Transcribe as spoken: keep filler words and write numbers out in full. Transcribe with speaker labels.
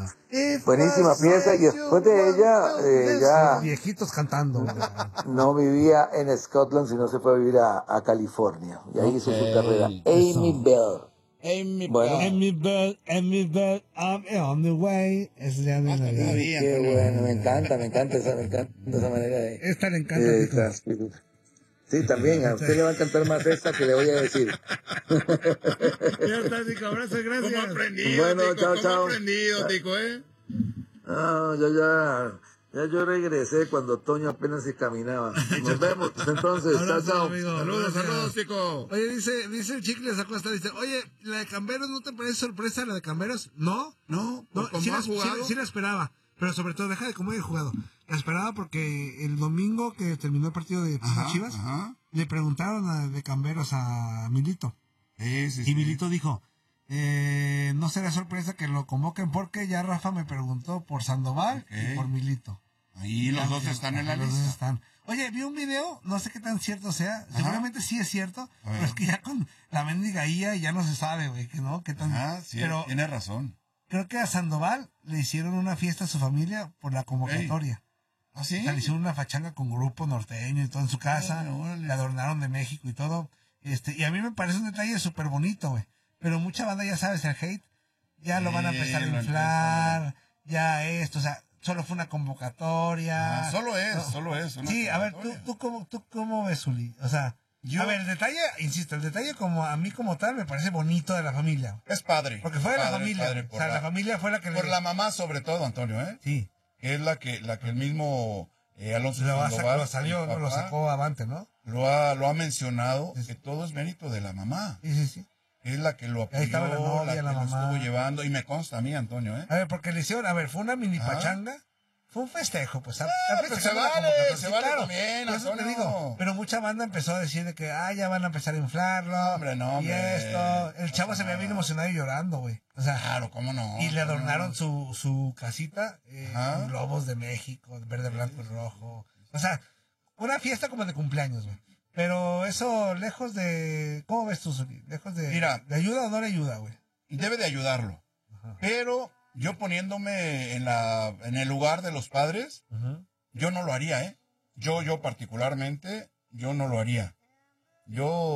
Speaker 1: Buenísima pieza, y después de ella, eh, ya...
Speaker 2: Viejitos cantando.
Speaker 1: No vivía en Scotland, sino se fue a vivir a, a California. Y ahí hizo su carrera. Amy Bell.
Speaker 3: Amy
Speaker 1: Bueno.
Speaker 3: Bell.
Speaker 2: Amy Bell, Amy Bell, I'm on the way. Eso ya no
Speaker 3: Ah,
Speaker 2: es
Speaker 3: todavía,
Speaker 1: Qué
Speaker 3: Antonio.
Speaker 1: bueno, me encanta, me encanta esa, me encanta esa manera de...
Speaker 2: Esta le encanta,
Speaker 1: de
Speaker 2: Tico.
Speaker 1: transmitir. Sí, también, a usted le va a encantar más esta que le voy a decir.
Speaker 2: Ya está, Tico, abrazo,
Speaker 3: ¿Cómo
Speaker 2: gracias.
Speaker 3: ha aprendido,
Speaker 1: Bueno,
Speaker 3: Tico?
Speaker 1: chao,
Speaker 3: ¿Cómo
Speaker 1: chao.
Speaker 3: ha aprendido, Tico, eh?
Speaker 1: Ah, ya, ya, ya yo regresé cuando Toño apenas se caminaba. Nos vemos, entonces, chao,
Speaker 2: Abrazo,
Speaker 1: chao.
Speaker 2: amigo.
Speaker 3: Saludos,
Speaker 2: Gracias.
Speaker 3: saludos, Tico.
Speaker 2: Oye, dice, dice el chicle sacó esta, dice, oye, la de Camberos, ¿no te parece sorpresa la de Camberos? No,
Speaker 3: No,
Speaker 2: no,
Speaker 3: pues, ¿cómo
Speaker 2: sí, la,
Speaker 3: has jugado?
Speaker 2: sí- sí la esperaba, pero sobre todo, deja de cómo he jugado. La esperaba porque el domingo que terminó el partido de Pumas
Speaker 3: Ajá,
Speaker 2: Chivas,
Speaker 3: ajá.
Speaker 2: le preguntaron a- de Camberos a Milito.
Speaker 3: Sí, sí,
Speaker 2: Y
Speaker 3: sí.
Speaker 2: Milito dijo, eh, no será sorpresa que lo convoquen porque ya Rafa me preguntó por Sandoval
Speaker 3: Ok.
Speaker 2: y por Milito.
Speaker 3: Ahí los
Speaker 2: Ya,
Speaker 3: dos
Speaker 2: ya,
Speaker 3: están en la
Speaker 2: los dos
Speaker 3: lista.
Speaker 2: están. Oye, vi un video, no sé qué tan cierto sea, seguramente sí es cierto,
Speaker 3: A ver.
Speaker 2: pero es que ya con la mendiga I A ya no se sabe, güey, que no, qué tan...
Speaker 3: Ah, sí,
Speaker 2: pero
Speaker 3: tiene razón.
Speaker 2: creo que a Sandoval le hicieron una fiesta a su familia por la convocatoria.
Speaker 3: ¿Ah, sí?
Speaker 2: O sea, le hicieron una fachanga con grupo norteño y todo en su casa,
Speaker 3: Órale, órale.
Speaker 2: le adornaron de México y todo. Este, y a mí me parece un detalle súper bonito, güey. Pero mucha banda, ya sabes, el hate, ya lo van a
Speaker 3: Sí,
Speaker 2: empezar a
Speaker 3: lo
Speaker 2: inflar, ya esto, o sea, solo fue una convocatoria.
Speaker 3: Ah, solo es,
Speaker 2: No.
Speaker 3: solo es. una
Speaker 2: Sí, a ver, ¿tú,
Speaker 3: convocatoria.
Speaker 2: tú, cómo, ¿tú cómo ves, Zuli? O sea,
Speaker 3: Yo-
Speaker 2: a ver, el detalle, insisto, el detalle como a mí como tal me parece bonito de la familia.
Speaker 3: Es padre.
Speaker 2: Porque fue de la
Speaker 3: Padre,
Speaker 2: familia.
Speaker 3: padre,
Speaker 2: o
Speaker 3: por
Speaker 2: sea,
Speaker 3: la,
Speaker 2: la familia fue la que
Speaker 3: por
Speaker 2: le...
Speaker 3: la mamá sobre todo, Antonio, ¿eh?
Speaker 2: Sí,
Speaker 3: Que es la que, la que el mismo eh, Alonso
Speaker 2: lo, va a
Speaker 3: Sandoval,
Speaker 2: sac- lo salió,
Speaker 3: el
Speaker 2: ¿no? Lo
Speaker 3: papá,
Speaker 2: sacó avante, ¿no?
Speaker 3: lo ha, lo ha mencionado,
Speaker 2: Sí.
Speaker 3: que todo es mérito de la mamá.
Speaker 2: Sí, sí, sí.
Speaker 3: Es la que lo apoyó,
Speaker 2: Ahí estaba la novia,
Speaker 3: que
Speaker 2: la
Speaker 3: lo
Speaker 2: mamá.
Speaker 3: estuvo llevando, y me consta a mí, Antonio, ¿eh?
Speaker 2: A ver, porque le hicieron, a ver, fue una mini
Speaker 3: Ajá.
Speaker 2: pachanga, fue un festejo, pues.
Speaker 3: Ah,
Speaker 2: está
Speaker 3: pues
Speaker 2: festejando
Speaker 3: se
Speaker 2: la
Speaker 3: vale,
Speaker 2: convocatoria,
Speaker 3: se
Speaker 2: sí,
Speaker 3: vale
Speaker 2: claro,
Speaker 3: también,
Speaker 2: por eso te
Speaker 3: Antonio.
Speaker 2: digo. Pero mucha banda empezó a decir de que, ah, ya van a empezar a inflarlo.
Speaker 3: Hombre, no,
Speaker 2: Y
Speaker 3: hombre.
Speaker 2: esto. El
Speaker 3: No
Speaker 2: chavo
Speaker 3: pasa
Speaker 2: se veía bien
Speaker 3: nada.
Speaker 2: emocionado y llorando, güey. O sea,
Speaker 3: Claro, cómo no.
Speaker 2: y le
Speaker 3: cómo
Speaker 2: adornaron
Speaker 3: no.
Speaker 2: su, su casita eh,
Speaker 3: Ajá.
Speaker 2: con globos de México, verde, blanco y rojo. O sea, una fiesta como de cumpleaños, güey. Pero eso, lejos de... ¿Cómo ves tú, Zuli? Lejos de...
Speaker 3: Mira.
Speaker 2: ¿De ayuda o no le ayuda, güey?
Speaker 3: Y debe de ayudarlo. Pero yo poniéndome en la en el lugar de los padres, yo no lo haría, ¿eh? Yo, yo particularmente, yo no lo haría. Yo